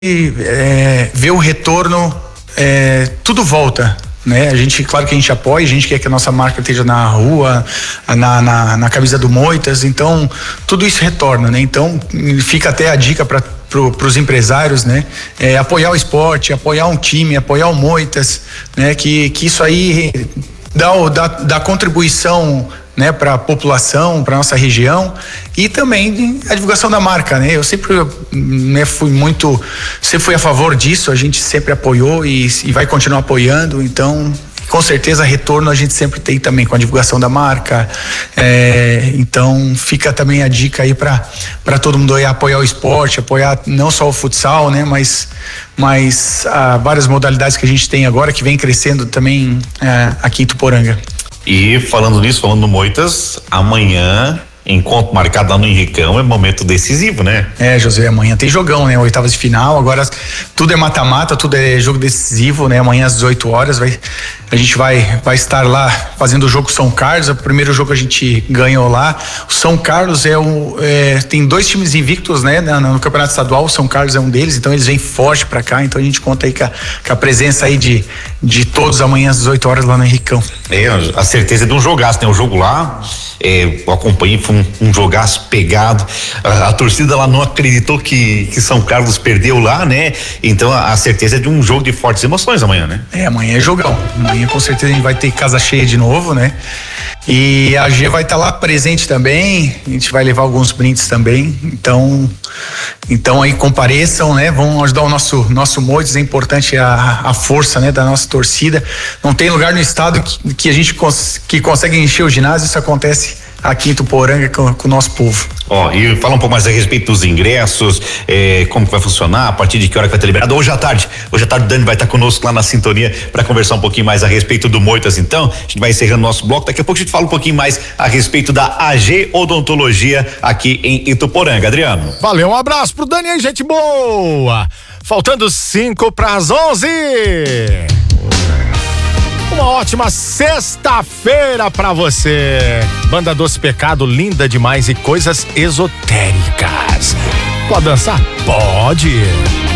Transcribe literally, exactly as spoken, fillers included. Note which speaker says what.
Speaker 1: é, ver o retorno, é, tudo volta, né? A gente, claro que a gente apoia, a gente quer que a nossa marca esteja na rua, na, na, na camisa do Moitas, então tudo isso retorna, né? Então fica até a dica para para os empresários, né? É, apoiar o esporte, apoiar um time, apoiar o Moitas, né? Que, que isso aí dá, dá, dá contribuição, né, para a população, para nossa região, e também a divulgação da marca, né? Eu sempre, né, fui muito, sempre fui a favor disso, a gente sempre apoiou e, e vai continuar apoiando, então com certeza retorno a gente sempre tem também com a divulgação da marca, é, então fica também a dica aí para para todo mundo aí apoiar o esporte, apoiar não só o futsal, né, mas mas ah, várias modalidades que a gente tem agora que vem crescendo também é, aqui em Ituporanga.
Speaker 2: E falando nisso, falando no Moitas, amanhã, encontro marcado lá no Henricão, é momento decisivo, né?
Speaker 1: É, José, amanhã tem jogão, né? Oitavas de final, agora tudo é mata-mata, tudo é jogo decisivo, né? Amanhã às dezoito horas vai, a gente vai, vai estar lá fazendo o jogo São Carlos, o primeiro jogo a gente ganhou lá. O São Carlos é o, é, tem dois times invictos, né? No, no Campeonato Estadual, o São Carlos é um deles, então eles vêm forte pra cá, então a gente conta aí com a, com a presença aí de, de todos amanhã às dezoito horas lá no Henricão.
Speaker 2: É, a certeza de um jogaço, né? O jogo lá, é, eu acompanhei, foi um, um jogaço pegado, a, a torcida lá não acreditou que, que São Carlos perdeu lá, né? Então a, a certeza é de um jogo de fortes emoções amanhã, né?
Speaker 1: É, amanhã é jogão, amanhã com certeza a gente vai ter casa cheia de novo, né? E a G vai estar tá lá presente também, a gente vai levar alguns brindes também, então então aí compareçam, né? Vão ajudar o nosso nosso Moitas, é importante a, a força, né, da nossa torcida. Não tem lugar no estado que, que a gente cons, que consegue encher o ginásio, isso acontece aqui em Ituporanga com, com o nosso povo.
Speaker 2: Ó, oh, e fala um pouco mais a respeito dos ingressos, eh, como que vai funcionar, a partir de que hora que vai ter liberado. Hoje à tarde, hoje à tarde o Dani vai estar conosco lá na sintonia para conversar um pouquinho mais a respeito do Moitas, então. A gente vai encerrando nosso bloco, daqui a pouco a gente fala um pouquinho mais a respeito da A G Odontologia aqui em Ituporanga. Adriano.
Speaker 3: Valeu, um abraço pro Dani, gente boa. Faltando cinco para as onze. Uma ótima sexta-feira pra você. Banda Doce Pecado, linda demais e coisas esotéricas. Pode dançar? Pode.